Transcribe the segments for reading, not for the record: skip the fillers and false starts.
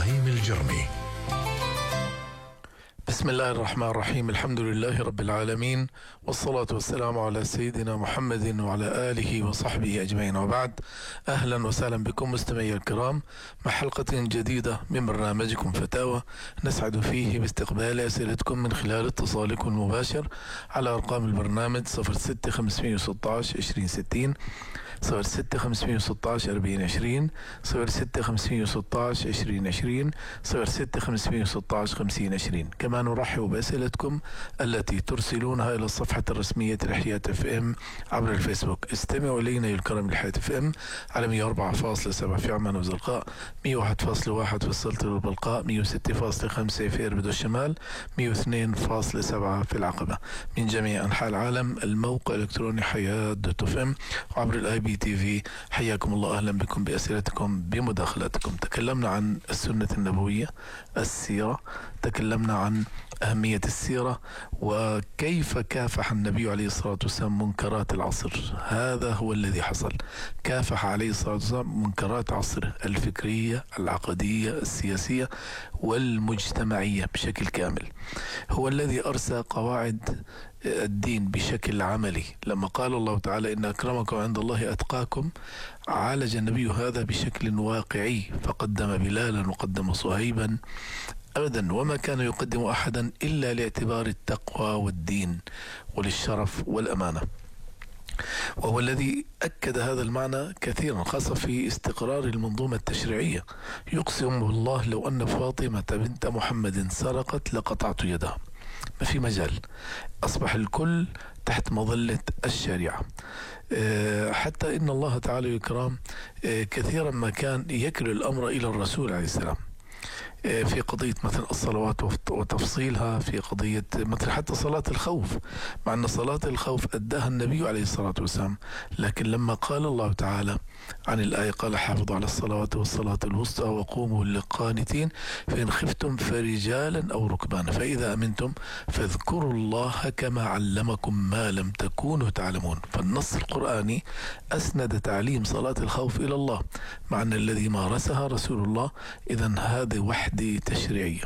إبراهيم الجرمي. بسم الله الرحمن الرحيم. الحمد لله رب العالمين، والصلاة والسلام على سيدنا محمد وعلى آله وصحبه أجمعين، وبعد. أهلا وسهلا بكم مستمعي الكرام مع حلقة جديدة من برنامجكم فتاوى، نسعد فيه باستقبال أسئلتكم من خلال اتصالكم المباشر على أرقام البرنامج 06 516 2060 06 516 4020 06 516 2020 06 516 5020. كما نرحب بأسئلتكم التي ترسلونها إلى الصفحة الرسمية لحياة اف ام عبر الفيسبوك. استمعوا إلينا يا الكرام لحياة اف ام على 104.7 في عمان وزرقاء، 101.1 في السلطنة والبلقاء، 106.5 في إربد والشمال، 102.7 في العقبة. من جميع أنحاء العالم الموقع الإلكتروني حياة دوت اف ام وعبر الاي بي تي في. حياكم الله، أهلا بكم بأسئلتكم بمداخلاتكم. تكلمنا عن السنة النبوية، السيرة، تكلمنا عن أهمية السيرة وكيف كافح النبي عليه الصلاة والسلام منكرات العصر. هذا هو الذي حصل، كافح عليه الصلاة والسلام منكرات عصره الفكرية العقدية السياسية والمجتمعية بشكل كامل. هو الذي أرسى قواعد الدين بشكل عملي. لما قال الله تعالى إن أكرمكم عند الله أتقاكم، عالج النبي هذا بشكل واقعي، فقدم بلالا وقدم صهيبا أبدا، وما كان يقدم أحدا إلا لاعتبار التقوى والدين وللشرف والأمانة. وهو الذي أكد هذا المعنى كثيرا، خاصة في استقرار المنظومة التشريعية. يقسم بالله لو أن فاطمة بنت محمد سرقت لقطعت يدها. ما في مجال، أصبح الكل تحت مظلة الشريعة. حتى إن الله تعالى الكرام كثيرا ما كان يكل الأمر إلى الرسول عليه السلام في قضية مثلا الصلوات وتفصيلها، في قضية مثلا حتى صلاة الخوف، مع أن صلاة الخوف أداها النبي عليه الصلاة والسلام، لكن لما قال الله تعالى عن الآية قال حافظوا على الصلوات والصلاة الوسطى وقوموا للقانتين فإن خفتم فرجالا أو ركبانا فإذا أمنتم فاذكروا الله كما علمكم ما لم تكونوا تعلمون. فالنص القرآني أسند تعليم صلاة الخوف إلى الله، مع أن الذي مارسها رسول الله. إذن هذه وحدة تشريعية.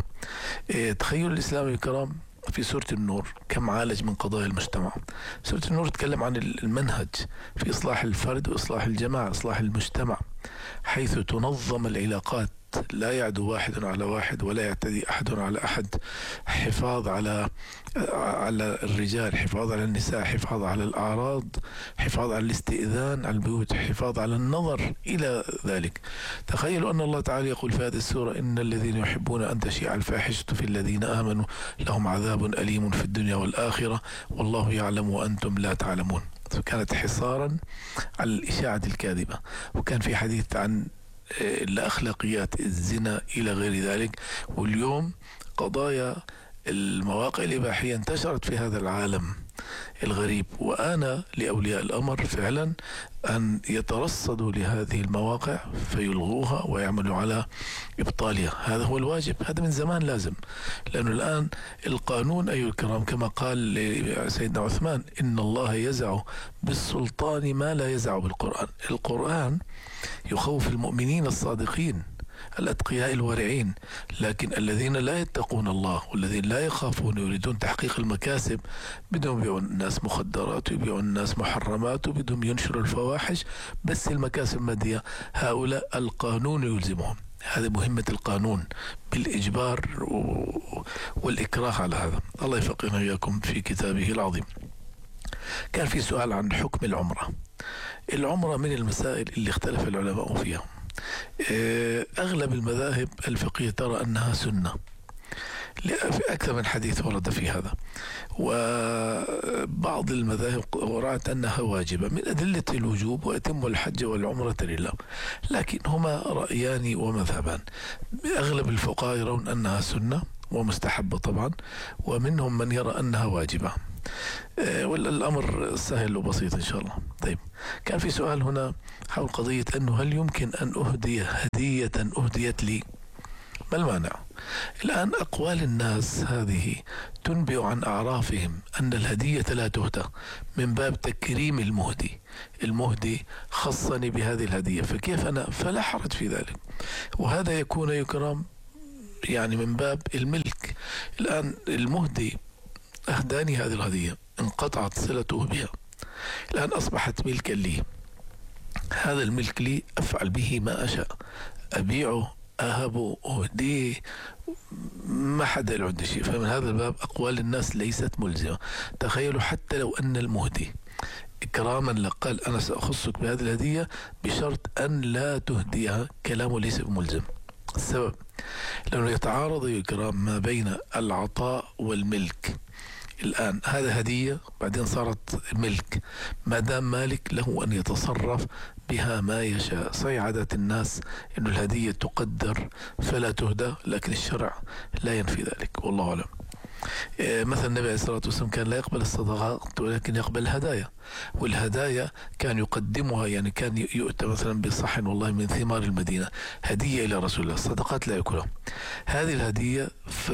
تخيل الإسلام الكرام في سورة النور كم عالج من قضايا المجتمع. سورة النور تتكلم عن المنهج في إصلاح الفرد وإصلاح الجماعة، إصلاح المجتمع، حيث تنظم العلاقات، لا يعدو واحد على واحد ولا يعتدي أحد على أحد، حفاظ على الرجال، حفاظ على النساء، حفاظ على الأعراض، حفاظ على الاستئذان على البيوت، حفاظ على النظر إلى ذلك. تخيلوا أن الله تعالى يقول في هذه السورة إن الذين يحبون أن تشيع الفاحشة في الذين آمنوا لهم عذاب أليم في الدنيا والآخرة والله يعلم وأنتم لا تعلمون. كانت حصارا على الإشاعة الكاذبة، وكان في حديث عن الأخلاقيات، الزنا إلى غير ذلك. واليوم قضايا المواقع الإباحية انتشرت في هذا العالم الغريب، وأنا لأولياء الأمر فعلا أن يترصدوا لهذه المواقع فيلغوها ويعملوا على إبطالها. هذا هو الواجب، هذا من زمان لازم، لأنه الآن القانون أيها الكرام كما قال سيدنا عثمان إن الله يزع بالسلطان ما لا يزع بالقرآن. القرآن يخوف المؤمنين الصادقين الأتقياء الورعين، لكن الذين لا يتقون الله والذين لا يخافون يريدون تحقيق المكاسب بدهم يبيعون الناس مخدرات ويبيعون الناس محرمات وبدهم ينشروا الفواحش، بس المكاسب مادية. هؤلاء القانون يلزمهم، هذه مهمة القانون بالإجبار والإكراه على هذا. الله يفقهنا إياكم في كتابه العظيم. كان في سؤال عن حكم العمرة. العمرة من المسائل اللي اختلف العلماء فيها. أغلب المذاهب الفقهية ترى أنها سنة، في أكثر من حديث ورد في هذا، وبعض المذاهب رأت أنها واجبة من أدلة الوجوب وأتم الحج والعمرة لله، لكن هما رأيان ومذهبان. أغلب الفقهاء يرون أنها سنة ومستحبة طبعا، ومنهم من يرى أنها واجبة. والأمر سهل وبسيط إن شاء الله. طيب، كان في سؤال هنا حول قضية أنه هل يمكن أن أهدي هدية أهديت لي؟ ما المانع؟ الآن أقوال الناس هذه تنبئ عن أعرافهم أن الهدية لا تهدى من باب تكريم المهدي. المهدي خصني بهذه الهدية فكيف أنا؟ فلا حرج في ذلك. وهذا يكون يكرم يعني من باب الملك. الآن المهدي أهداني هذه الهدية، انقطعت صلته بها، الآن أصبحت ملكا لي. هذا الملك لي أفعل به ما أشاء، أبيعه، أهبه، أهديه، ما حدا له عندي شيء. فمن هذا الباب أقوال الناس ليست ملزمة. تخيلوا حتى لو أن المهدي إكراما لك قال أنا سأخصك بهذه الهدية بشرط أن لا تهديها، كلامه ليس بملزم. السبب لأنه يتعارض يا كرام ما بين العطاء والملك. الآن هذا هدية بعدين صارت ملك، ما دام مالك له أن يتصرف بها ما يشاء. صحيح عادة الناس أن الهدية تقدر فلا تهدى، لكن الشرع لا ينفي ذلك، والله أعلم. مثلا النبي عليه الصلاة والسلام كان لا يقبل الصدقات ولكن يقبل الهدايا، والهدايا كان يقدمها، يعني كان يؤتى مثلا بصحن والله من ثمار المدينة هدية إلى رسول الله، الصدقات لا يأكلها، هذه الهدية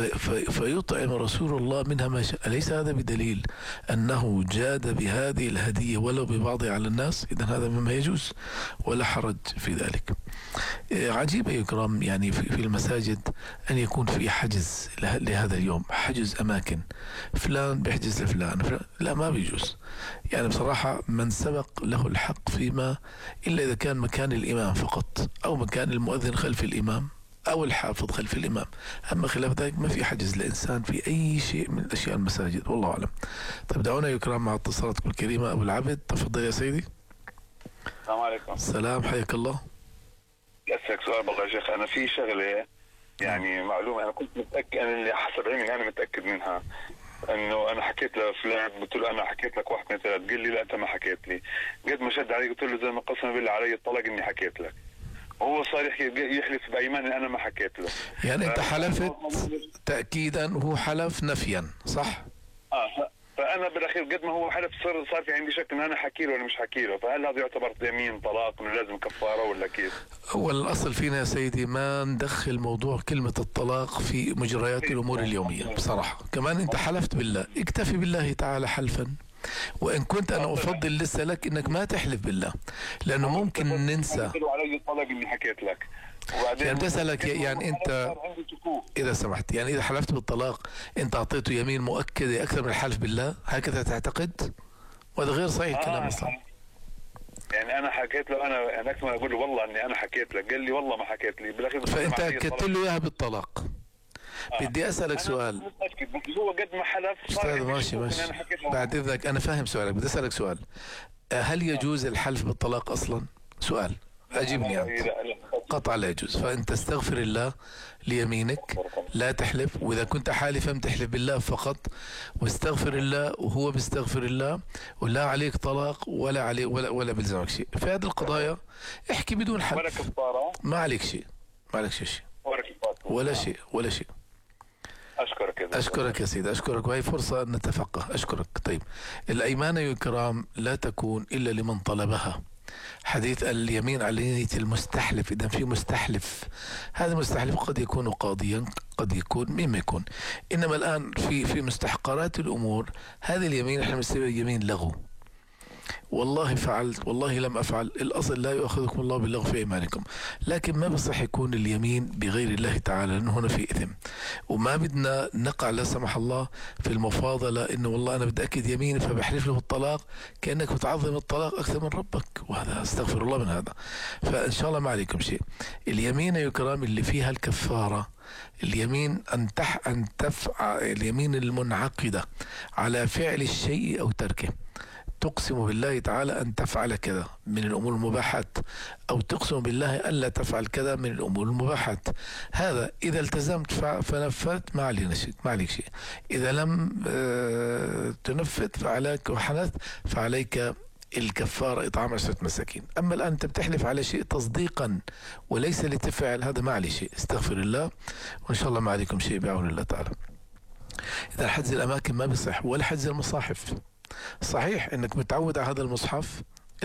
فيطعم رسول الله منها ما شاء. أليس هذا بدليل أنه جاد بهذه الهدية ولو ببعضها على الناس؟ إذن هذا مما يجوز ولا حرج في ذلك. عجيب يا إكرام، يعني في المساجد أن يكون في حجز لهذا اليوم، حجز أماكن، فلان بيحجز لفلان، لا ما بيجوز. يعني بصراحة من سبق له الحق فيما، إلا إذا كان مكان الإمام فقط أو مكان المؤذن خلف الإمام أو الحافظ خلف الإمام، أما خلاف ذلك ما في حجز لإنسان في أي شيء من أشياء المساجد، والله أعلم. طيب دعونا يا إكرام مع اتصالاتكم الكريمة. أبو العبد تفضل يا سيدي. السلام عليكم. السلام، حياك الله. أسألك سؤال بالله يا شيخ، أنا في شغلة يعني معلومة أنا كنت متأكد، أنا اللي حسب علمي أنا متأكد منها، إنه أنا حكيت لفلان، قلت له أنا حكيت لك 1 2 3، قال لي لا أنت ما حكيت لي. قد ما شد علي قلت له زي ما قسم بالله علي الطلاق إني حكيت لك، وهو صار يحلف بأيمان إني أنا ما حكيت له. يعني أنت حلفت تأكيدا وهو حلف نفيا، صح؟ فانا بالاخير قد ما هو حلف صار في عندي شك ان انا حكي له ولا مش حكي له، فهل هذا يعتبر يمين طلاق انه لازم كفاره ولا كيف؟ هو الاصل فينا يا سيدي ما ندخل موضوع كلمه الطلاق في مجريات الامور اليوميه بصراحه. كمان انت حلفت بالله، اكتفي بالله تعالى حلفا. وان كنت انا افضل لسه لك انك ما تحلف بالله، لانه ممكن ننسى. علي الطلاق اني حكيت لك، يعني بسألك يعني انت اذا سمحت، يعني اذا حلفت بالطلاق انت اعطيته يمين مؤكده اكثر من الحلف بالله، هكذا تعتقد؟ وهذا غير صحيح كلام اصلا. يعني انا حكيت له، انا اكثر ما اقول له والله اني انا حكيت لك، قال لي والله ما حكيت لي، بالاخير فانت اكدت له اياها بالطلاق. بدي اسالك سؤال. متاكد بس هو قد ما حلف استاذ ماشي بعد اذنك انا فاهم سؤالك، بدي اسالك سؤال. هل يجوز الحلف بالطلاق اصلا؟ سؤال اجبني انت. قطعا لا يجوز. فانت استغفر الله ليمينك، لا تحلف، واذا كنت حالفا تحلف بالله فقط، واستغفر الله وهو بيستغفر الله، ولا عليك طلاق ولا عليه ولا بلزمك شيء في هذه القضايا. احكي بدون حلف، ما عليك شيء، ما عليك شيء ولا شيء. أشكرك يا سيدي، أشكرك، وهي فرصة أن نتفقه. أشكرك. طيب الأيمان يا الكرام لا تكون إلا لمن طلبها. حديث اليمين على نية المستحلف، إذا في مستحلف، هذا المستحلف قد يكون قاضيا، قد يكون مما يكون. إنما الآن في مستحقرات الأمور هذه اليمين احنا بنسميها يمين لغو. والله فعلت، والله لم أفعل، الأصل لا يؤاخذكم الله باللغو في أيمانكم، لكن ما بصح يكون اليمين بغير الله تعالى، لأنه هنا في إثم. وما بدنا نقع لا سمح الله في المفاضلة، إنه والله أنا بدي أكد يميني فبحلف له بالطلاق، كأنك بتعظم الطلاق أكثر من ربك، وهذا استغفر الله من هذا. فإن شاء الله ما عليكم شيء. اليمين يا كرام اللي فيها الكفارة، اليمين أن تفعل، اليمين المنعقدة على فعل الشيء أو تركه. تقسم بالله تعالى أن تفعل كذا من الأمور المباحات، أو تقسم بالله ألا تفعل كذا من الأمور المباحات. هذا إذا التزمت فنفذت ما عليك شيء. إذا لم تنفذ فعليك وحنث فعليك الكفارة إطعام 10 مساكين. أما الآن أنت بتحلف على شيء تصديقا وليس لتفعل، هذا ما عليه شيء. استغفر الله، وإن شاء الله ما عليكم شيء بعون الله تعالى. إذا حجز الأماكن ما بيصح، ولا حجز المصاحف. صحيح انك متعود على هذا المصحف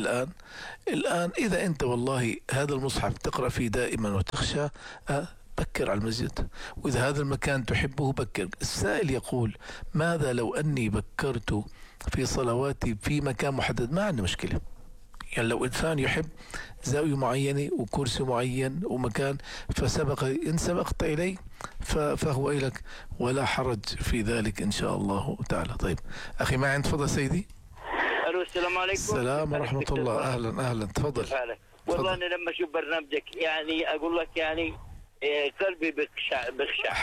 الان اذا انت والله هذا المصحف تقرأ فيه دائما وتخشى، بكر على المسجد. واذا هذا المكان تحبه بكر. السائل يقول ماذا لو اني بكرت في صلواتي في مكان محدد؟ ما عندي مشكلة، يعني لو إنسان يحب زاوية معينة وكرسي معين ومكان إن سبقت إليه فهو إلك، ولا حرج في ذلك إن شاء الله تعالى. طيب أخي معي، تفضل سيدي. الو السلام عليكم. السلام ورحمة الله. أهلا تفضل. والله أنا لما أشوف برنامجك يعني أقول لك يعني قلبي بخشع.